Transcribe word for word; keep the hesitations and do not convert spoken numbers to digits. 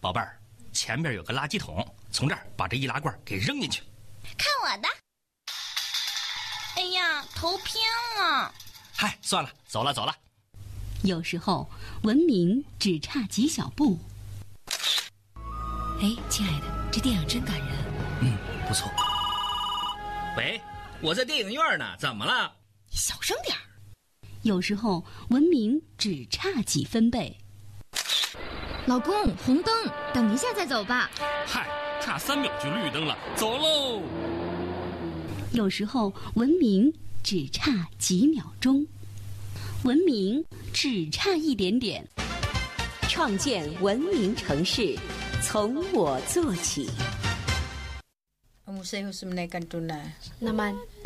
宝贝儿，前面有个垃圾桶，从这儿把这易拉罐给扔进去。 看我的！哎呀，头偏了。 嗨，算了，走了走了。 有时候文明只差几小步。 哎，亲爱的，这电影真感人。 嗯，不错。喂，我在电影院呢，怎么了？ 你小声点儿。 有时候文明只差几分贝。 老公，红灯，等一下再走吧。 嗨，差三秒就绿灯了，走喽。 有时候文明只差几秒钟，文明只差一点点。 创建文明城市，从我做起。 Ang musay ho sa Naman.